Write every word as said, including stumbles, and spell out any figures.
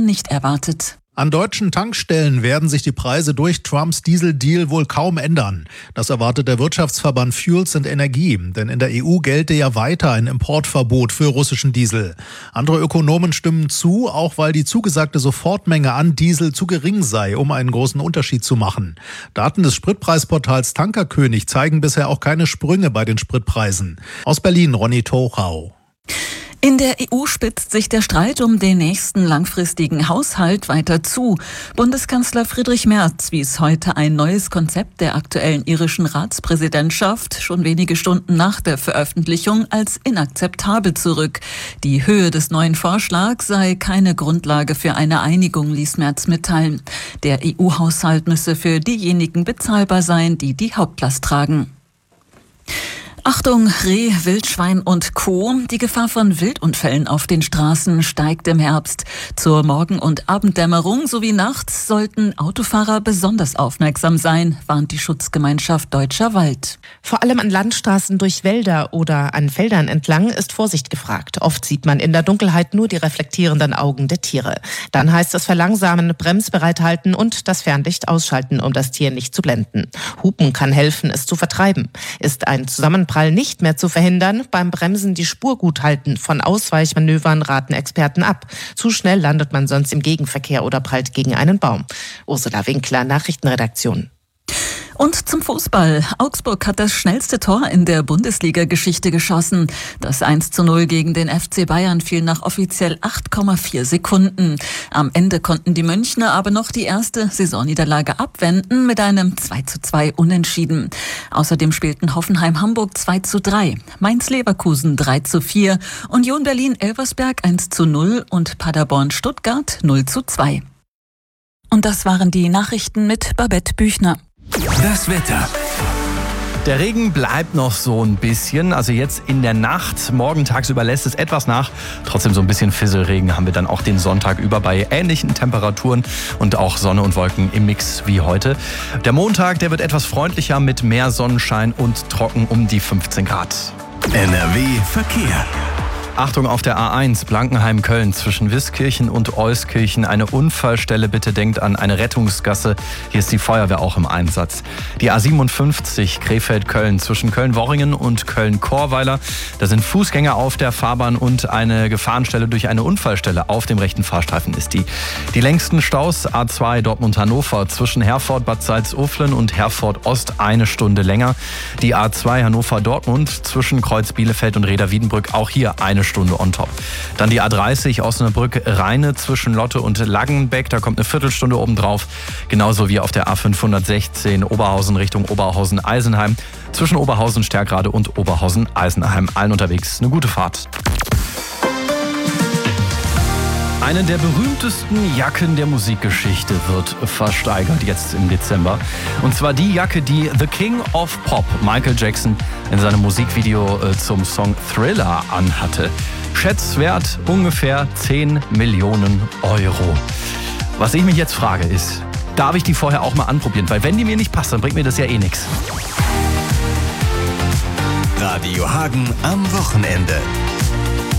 wurden nicht erwartet. An deutschen Tankstellen werden sich die Preise durch Trumps Dieseldeal wohl kaum ändern. Das erwartet der Wirtschaftsverband Fuels and Energy, denn in der E U gelte ja weiter ein Importverbot für russischen Diesel. Andere Ökonomen stimmen zu, auch weil die zugesagte Sofortmenge an Diesel zu gering sei, um einen großen Unterschied zu machen. Daten des Spritpreisportals Tankerkönig zeigen bisher auch keine Sprünge bei den Spritpreisen. Aus Berlin, Ronny Tochau. In der E U spitzt sich der Streit um den nächsten langfristigen Haushalt weiter zu. Bundeskanzler Friedrich Merz wies heute ein neues Konzept der aktuellen irischen Ratspräsidentschaft schon wenige Stunden nach der Veröffentlichung als inakzeptabel zurück. Die Höhe des neuen Vorschlags sei keine Grundlage für eine Einigung, ließ Merz mitteilen. Der E U-Haushalt müsse für diejenigen bezahlbar sein, die die Hauptlast tragen. Achtung, Reh, Wildschwein und Co. Die Gefahr von Wildunfällen auf den Straßen steigt im Herbst. Zur Morgen- und Abenddämmerung sowie nachts sollten Autofahrer besonders aufmerksam sein, warnt die Schutzgemeinschaft Deutscher Wald. Vor allem an Landstraßen durch Wälder oder an Feldern entlang ist Vorsicht gefragt. Oft sieht man in der Dunkelheit nur die reflektierenden Augen der Tiere. Dann heißt es verlangsamen, bremsbereit halten und das Fernlicht ausschalten, um das Tier nicht zu blenden. Hupen kann helfen, es zu vertreiben. Ist ein Zusammenprall nicht mehr zu verhindern, beim Bremsen die Spur gut halten. Von Ausweichmanövern raten Experten ab. Zu schnell landet man sonst im Gegenverkehr oder prallt gegen einen Baum. Ursula Winkler, Nachrichtenredaktion. Und zum Fußball. Augsburg hat das schnellste Tor in der Bundesliga-Geschichte geschossen. Das eins zu null gegen den F C Bayern fiel nach offiziell acht Komma vier Sekunden. Am Ende konnten die Münchner aber noch die erste Saisonniederlage abwenden mit einem zwei zu zwei Unentschieden. Außerdem spielten Hoffenheim-Hamburg zwei zu drei, Mainz-Leverkusen drei zu vier, Union Berlin-Elversberg eins zu null und Paderborn-Stuttgart null zu zwei. Und das waren die Nachrichten mit Babette Büchner. Das Wetter. Der Regen bleibt noch so ein bisschen, also jetzt in der Nacht, morgen tagsüber lässt es etwas nach. Trotzdem so ein bisschen Fisselregen haben wir dann auch den Sonntag über bei ähnlichen Temperaturen und auch Sonne und Wolken im Mix wie heute. Der Montag, der wird etwas freundlicher mit mehr Sonnenschein und trocken um die fünfzehn Grad. N R W Verkehr. Achtung auf der A eins Blankenheim-Köln zwischen Wiskirchen und Euskirchen. Eine Unfallstelle, bitte denkt an eine Rettungsgasse. Hier ist die Feuerwehr auch im Einsatz. Die A siebenundfünfzig Krefeld-Köln zwischen Köln-Worringen und Köln-Chorweiler. Da sind Fußgänger auf der Fahrbahn und eine Gefahrenstelle durch eine Unfallstelle auf dem rechten Fahrstreifen ist die. Die längsten Staus A zwei Dortmund-Hannover zwischen Herford-Bad Salzuflen und Herford-Ost eine Stunde länger. Die A zwei Hannover-Dortmund zwischen Kreuz-Bielefeld und Reda-Wiedenbrück auch hier eine Stunde on top. Dann die A dreißig Osnabrück-Rheine zwischen Lotte und Langenbeck. Da kommt eine Viertelstunde obendrauf. Genauso wie auf der A fünfhundertsechzehn Oberhausen Richtung Oberhausen-Eisenheim. Zwischen Oberhausen-Stärkrade und Oberhausen-Eisenheim. Allen unterwegs eine gute Fahrt. Eine der berühmtesten Jacken der Musikgeschichte wird versteigert jetzt im Dezember. Und zwar die Jacke, die The King of Pop, Michael Jackson, in seinem Musikvideo zum Song Thriller anhatte. Schätzwert ungefähr zehn Millionen Euro. Was ich mich jetzt frage ist, darf ich die vorher auch mal anprobieren? Weil wenn die mir nicht passt, dann bringt mir das ja eh nichts. Radio Hagen am Wochenende.